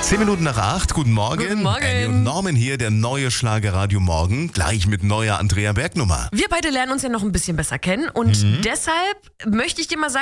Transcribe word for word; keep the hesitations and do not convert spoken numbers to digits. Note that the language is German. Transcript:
Zehn Minuten nach acht, guten Morgen. Guten Morgen. Annie und Norman hier, der neue Schlagerradio Morgen, gleich mit neuer Andrea Berg-Nummer. Wir beide lernen uns ja noch ein bisschen besser kennen und Mhm. deshalb möchte ich dir mal sagen,